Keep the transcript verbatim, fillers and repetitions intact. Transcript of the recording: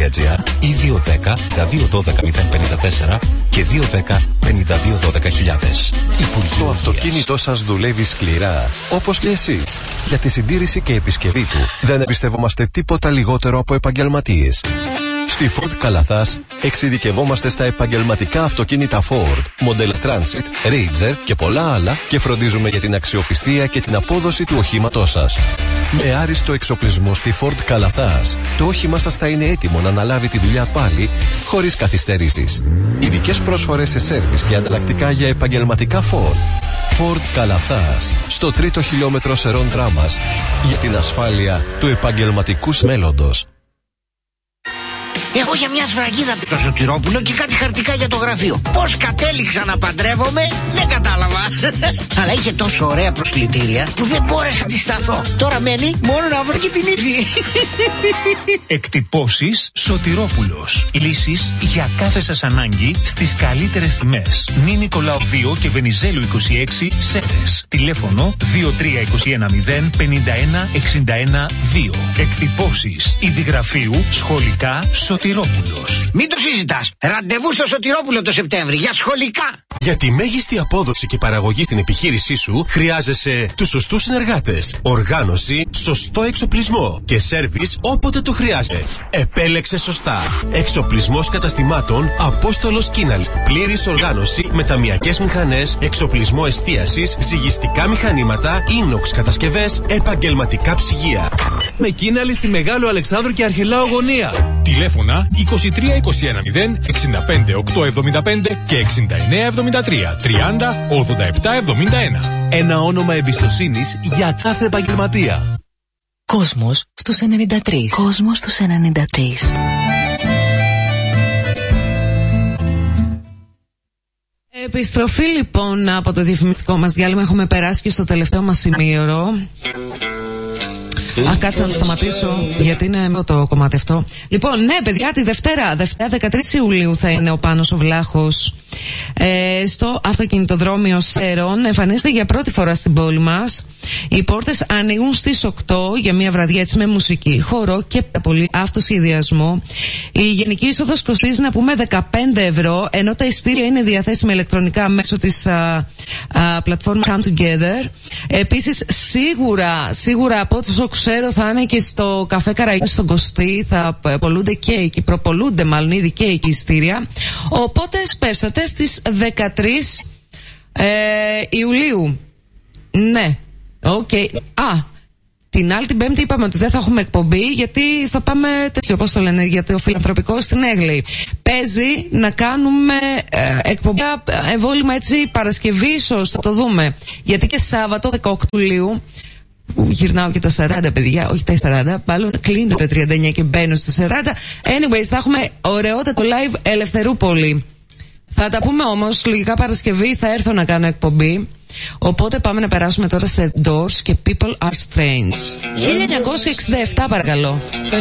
gr ή δύο ένα μηδέν δύο ένα δύο μηδέν πέντε τέσσερα και δύο ένα μηδέν πέντε δύο ένα δύο χιλιάδες. Υπουργείο. Το αυτοκίνητό σας δουλεύει σκληρά, όπως και εσείς. Για τη συντήρηση και επισκευή του δεν εμπιστευόμαστε τίποτα λιγότερο από επαγγελματίες. Στη Ford Καλαθάς εξειδικευόμαστε στα επαγγελματικά αυτοκίνητα Ford, μοντέλα Transit, Ranger και πολλά άλλα και φροντίζουμε για την αξιοπιστία και την απόδοση του οχήματός σας. Με άριστο εξοπλισμό στη Ford Καλαθάς, το όχημά σας θα είναι έτοιμο να αναλάβει τη δουλειά πάλι, χωρίς καθυστερήσεις. Ειδικές πρόσφορες σε σέρβις και ανταλλακτικά για επαγγελματικά Ford. Ford Καλαθάς, στο τρίτο χιλιόμετρο Σερών Δράμας, για την ασφάλεια του επαγγελματικού μέλλοντος. Έχω για μια σφραγίδα το Σωτηρόπουλο και κάτι χαρτικά για το γραφείο. Πώς κατέληξα να παντρεύομαι, δεν κατάλαβα. Αλλά είχε τόσο ωραία προσκλητήρια που δεν μπόρεσα να αντισταθώ. Τώρα μένει μόνο να βρω και την ύφη. Εκτυπώσεις Σωτηρόπουλος. Λύσεις για κάθε σας ανάγκη στις καλύτερες τιμές. Νη Νικολάου δύο και Βενιζέλου είκοσι έξι Σέρες. Τηλέφωνο δύο τρία δύο ένα μηδέν πενήντα ένα εξήντα ένα δύο. Εκτυπώσεις ειδηγραφείου σχολικά Σωτηρόπουλος. Μην το συζητάς. Ραντεβού στο Σωτηρόπουλο το Σεπτέμβρη για σχολικά. Για τη μέγιστη απόδοση και παραγωγή στην επιχείρησή σου χρειάζεσαι τους σωστούς συνεργάτες, οργάνωση, σωστό εξοπλισμό και σέρβις όποτε το χρειάζεσαι. Επέλεξε σωστά. Εξοπλισμός καταστημάτων Απόστολος Κίναλ. Πλήρης οργάνωση με ταμιακές μηχανές, εξοπλισμό εστίασης, ζυγιστικά μηχανήματα, ίνοξ κατασκευές, επαγγελματικά ψυγεία. Με Κίναλ στη Μεγάλο Αλεξάνδρου και Αρχελάου γωνία. Τηλέφωνα είκοσι τρία είκοσι ένα μηδέν εξήντα πέντε οκτακόσια εβδομήντα πέντε και εξήντα εννέα εβδομήντα τρία τριάντα ογδόντα επτά εβδομήντα ένα. Ένα όνομα εμπιστοσύνης για κάθε επαγγελματία. Κόσμος στους ενενήντα τρία. Κόσμος στους ενενήντα τρία. Επιστροφή λοιπόν από το διαφημιστικό μας διάλειμμα. Έχουμε περάσει και στο τελευταίο μας σημείωρο. Α, κάτσε να το σταματήσω, γιατί είναι το κομμάτι αυτό. Λοιπόν, ναι, παιδιά, τη Δευτέρα, Δευτέρα δεκατρείς Ιουλίου θα είναι ο Πάνος ο Βλάχος ε, στο αυτοκινητοδρόμιο Σέρων. Εμφανίζεται για πρώτη φορά στην πόλη μας. Οι πόρτες ανοίγουν στις οκτώ για μια βραδιά έτσι με μουσική, χορό και πολύ αυτοσχεδιασμό. Η γενική είσοδος κοστίζει να πούμε δεκαπέντε ευρώ, ενώ τα εισιτήρια είναι διαθέσιμα ηλεκτρονικά μέσω της α, α, πλατφόρμας Come Together. Επίσης, σίγουρα, σίγουρα από όσο ξέρω θα είναι και στο καφέ Καραϊβική στον Κωστή, θα πολλούνται και εκεί, προπολούνται μάλλον ήδη και εκεί εισιτήρια. Οπότε σπεύσατε στις δεκατρείς ε, Ιουλίου. Ναι. Οκ. Okay. Α, την άλλη την Πέμπτη είπαμε ότι δεν θα έχουμε εκπομπή, γιατί θα πάμε τέτοιο, πώς το λένε, για το φιλανθρωπικό στην Έγλη. Παίζει να κάνουμε ε, εκπομπή εμβόλυμα έτσι Παρασκευή, ίσως θα το δούμε. Γιατί και Σάββατο δεκαοκτώ Ιουλίου, που γυρνάω και τα σαράντα παιδιά, όχι τα σαράντα, μάλλον κλείνω τα τριάντα εννιά και μπαίνω στα σαράντα. Anyways, θα έχουμε ωραιότατο live Ελευθερούπολη. Θα τα πούμε όμως, λογικά Παρασκευή θα έρθω να κάνω εκπομπή. Οπότε πάμε να περάσουμε τώρα σε Doors και People Are Strange. χίλια εννιακόσια εξήντα επτά παρακαλώ.